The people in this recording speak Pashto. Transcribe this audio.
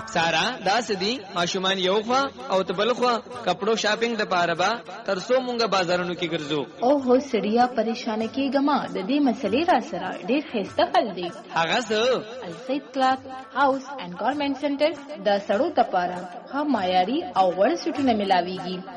سارا دا سدي ماشومان یو خوا او تبل خوا کپړو شاپینګ د پاره با ترسو مونږه بازارونو کې ګرځو. او هو سړیا پریشان کېګما د دې مسلې را سره ډېر خسته خل دی. هغه څه السید کلاث هاوس اینڈ گارمنټ سنټر د سړو د پاره هم معیاري او وړ سټونه ملاويږي.